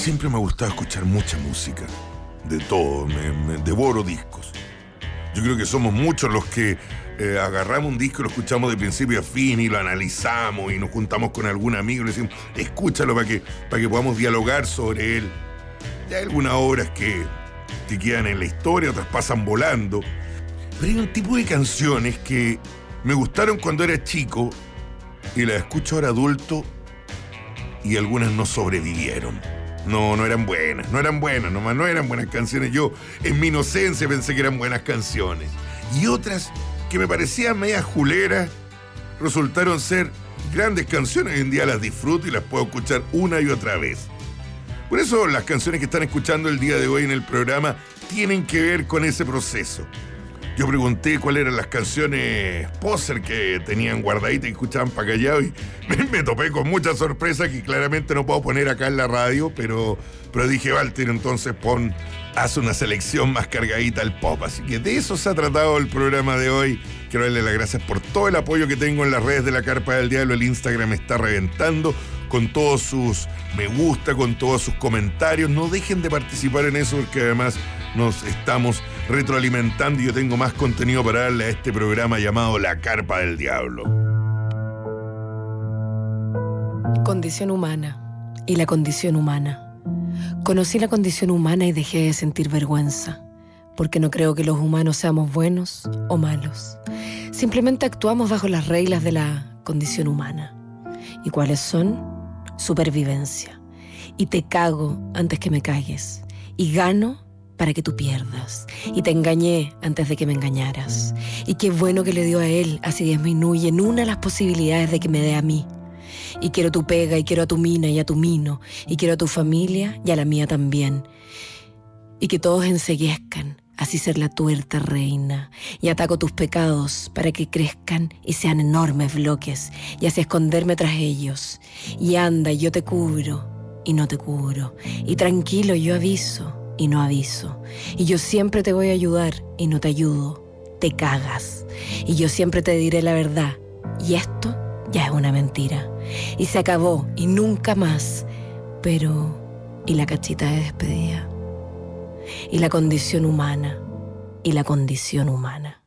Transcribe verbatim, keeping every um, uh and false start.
siempre me ha gustado escuchar mucha música, de todo, me, me devoro discos. Yo creo que somos muchos los que eh, agarramos un disco y lo escuchamos de principio a fin y lo analizamos y nos juntamos con algún amigo y le decimos, escúchalo para que, para que podamos dialogar sobre él. Ya hay algunas obras que, que quedan en la historia, otras pasan volando. Pero hay un tipo de canciones que me gustaron cuando era chico y las escucho ahora adulto y algunas no sobrevivieron. No, no eran buenas, no eran buenas, nomás no eran buenas canciones. Yo en mi inocencia pensé que eran buenas canciones. Y otras que me parecían medias juleras resultaron ser grandes canciones. Hoy en día las disfruto y las puedo escuchar una y otra vez. Por eso las canciones que están escuchando el día de hoy en el programa tienen que ver con ese proceso. Yo pregunté cuáles eran las canciones poser que tenían guardaditas y escuchaban para callado y me, me topé con mucha sorpresa que claramente no puedo poner acá en la radio, pero, pero dije, Walter, entonces pon, haz una selección más cargadita al pop. Así que de eso se ha tratado el programa de hoy. Quiero darle las gracias por todo el apoyo que tengo en las redes de la Carpa del Diablo. El Instagram está reventando con todos sus me gusta, con todos sus comentarios. No dejen de participar en eso porque además nos estamos retroalimentando y yo tengo más contenido para darle a este programa llamado La Carpa del Diablo. Condición humana y la condición humana. Conocí la condición humana y dejé de sentir vergüenza, porque no creo que los humanos seamos buenos o malos. Simplemente actuamos bajo las reglas de la condición humana. ¿Y cuáles son? Supervivencia. Y te cago antes que me cagues. Y gano para que tú pierdas. Y te engañé antes de que me engañaras. Y qué bueno que le dio a él, así disminuye en una las posibilidades de que me dé a mí. Y quiero tu pega, y quiero a tu mina y a tu mino. Y quiero a tu familia y a la mía también. Y que todos enseguezcan, así ser la tuerta reina. Y ataco tus pecados para que crezcan y sean enormes bloques. Y así esconderme tras ellos. Y anda, y yo te cubro y no te cubro. Y tranquilo, yo aviso y no aviso. Y yo siempre te voy a ayudar y no te ayudo. Te cagas. Y yo siempre te diré la verdad. Y esto ya es una mentira. Y se acabó y nunca más. Pero, ¿y la cachita de despedida? Y la condición humana. Y la condición humana.